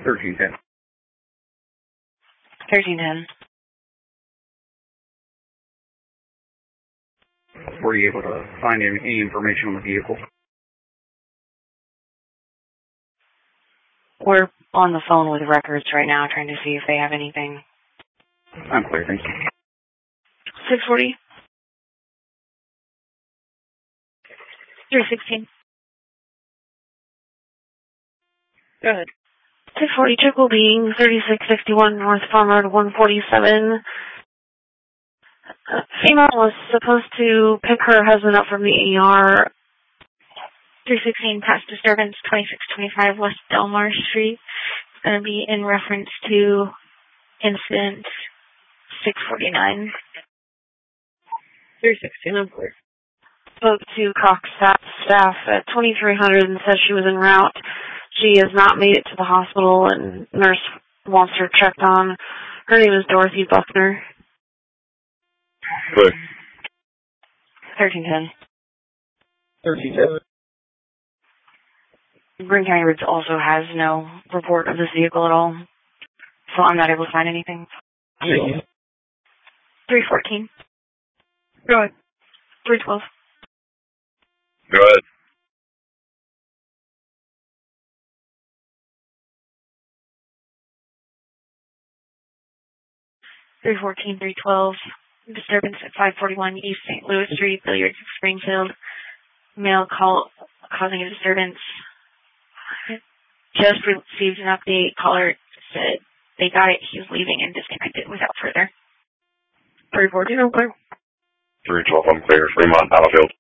1310. 1310. Were you able to find any information on the vehicle? We're on the phone with records right now trying to see if they have anything. I'm clear, thank you. 640. 316. Go ahead. 640 Triple Being, 3661 North Farm Road 147. Female was supposed to pick her husband up from the ER. 316 past disturbance, 2625 West Delmar Street. It's going to be in reference to incident 649. 316, I'm clear. Spoke to Cox staff at 2300 and said she was en route. She has not made it to the hospital and nurse wants her checked on. Her name is Dorothy Buckner. Clear. 1310. 1310. Greene County Roads also has no report of this vehicle at all, so I'm not able to find anything. 314. Go ahead. 312. Go ahead. 314, 312. Disturbance at 541 East St. Louis Street, Billiards, Springfield. Male call causing a disturbance. Just received an update. Caller said they got it. He's leaving and disconnected without further. 314, I'm clear. 312, I'm clear. Fremont, Battlefield.